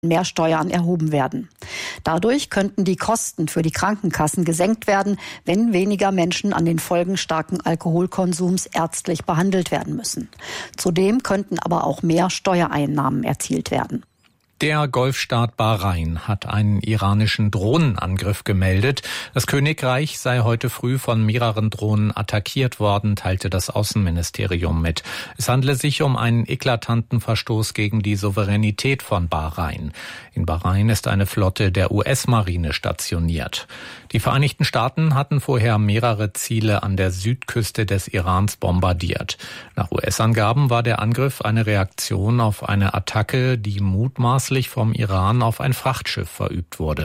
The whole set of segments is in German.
mehr Steuern erhoben werden. Dadurch könnten die Kosten für die Krankenkassen gesenkt werden, wenn weniger Menschen an den Folgen starken Alkoholkonsums ärztlich behandelt werden müssen. Zudem könnten aber auch mehr Steuereinnahmen erzielt werden. Der Golfstaat Bahrain hat einen iranischen Drohnenangriff gemeldet. Das Königreich sei heute früh von mehreren Drohnen attackiert worden, teilte das Außenministerium mit. Es handle sich um einen eklatanten Verstoß gegen die Souveränität von Bahrain. In Bahrain ist eine Flotte der US-Marine stationiert. Die Vereinigten Staaten hatten vorher mehrere Ziele an der Südküste des Irans bombardiert. Nach US-Angaben war der Angriff eine Reaktion auf eine Attacke, die mutmaßlich vom Iran auf ein Frachtschiff verübt wurde.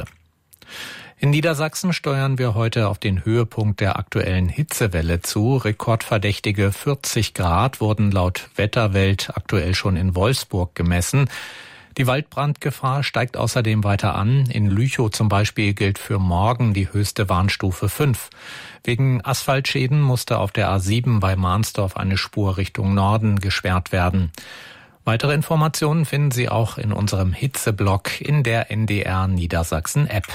In Niedersachsen steuern wir heute auf den Höhepunkt der aktuellen Hitzewelle zu. Rekordverdächtige 40 Grad wurden laut Wetterwelt aktuell schon in Wolfsburg gemessen. Die Waldbrandgefahr steigt außerdem weiter an. In Lüchow zum Beispiel gilt für morgen die höchste Warnstufe 5. Wegen Asphaltschäden musste auf der A7 bei Mahnsdorf eine Spur Richtung Norden gesperrt werden. Weitere Informationen finden Sie auch in unserem Hitzeblog in der NDR Niedersachsen App.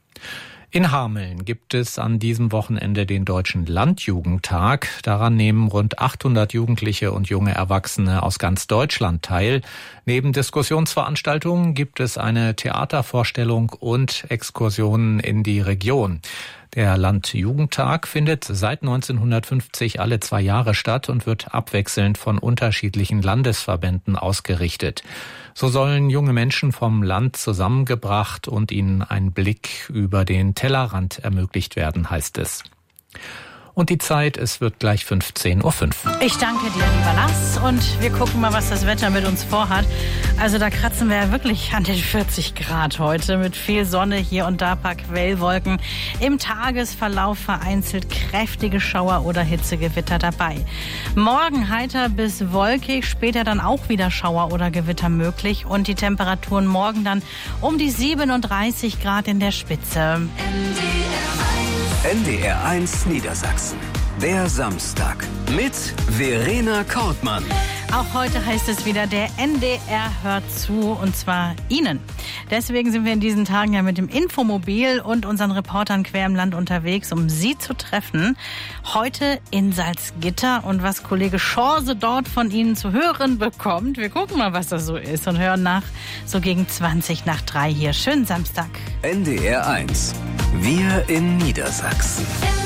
In Hameln gibt es an diesem Wochenende den Deutschen Landjugendtag. Daran nehmen rund 800 Jugendliche und junge Erwachsene aus ganz Deutschland teil. Neben Diskussionsveranstaltungen gibt es eine Theatervorstellung und Exkursionen in die Region. Der Landjugendtag findet seit 1950 alle 2 Jahre statt und wird abwechselnd von unterschiedlichen Landesverbänden ausgerichtet. So sollen junge Menschen vom Land zusammengebracht und ihnen ein Blick über den Tellerrand ermöglicht werden, heißt es. Und die Zeit, es wird gleich 15:05 Uhr. Ich danke dir, lieber Lars. Und wir gucken mal, was das Wetter mit uns vorhat. Also da kratzen wir ja wirklich an den 40 Grad heute mit viel Sonne, hier und da ein paar Quellwolken. Im Tagesverlauf vereinzelt kräftige Schauer oder Hitzegewitter dabei. Morgen heiter bis wolkig, später dann auch wieder Schauer oder Gewitter möglich. Und die Temperaturen morgen dann um die 37 Grad in der Spitze. NDR 1 Niedersachsen. Der Samstag mit Verena Kortmann. Auch heute heißt es wieder, der NDR hört zu, und zwar Ihnen. Deswegen sind wir in diesen Tagen ja mit dem Infomobil und unseren Reportern quer im Land unterwegs, um Sie zu treffen. Heute in Salzgitter, und was Kollege Schorse dort von Ihnen zu hören bekommt. Wir gucken mal, was das so ist, und hören nach so gegen 3:20 hier. Schönen Samstag. NDR 1. Wir in Niedersachsen.